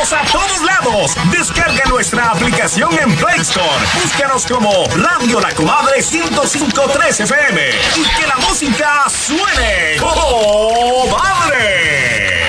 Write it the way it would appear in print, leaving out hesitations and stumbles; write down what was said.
Estamos a todos lados. Descarga nuestra aplicación en Play Store. Búscanos como Radio La Comadre 105.3 FM y que la música suene.